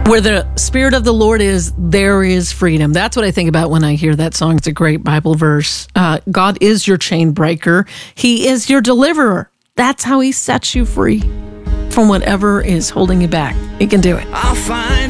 Where the Spirit of the Lord is, there is freedom. That's what I think about when I hear that song. It's a great Bible verse. God is your chain breaker. He is your deliverer. That's how he sets you free from whatever is holding you back. He can do it. I'll find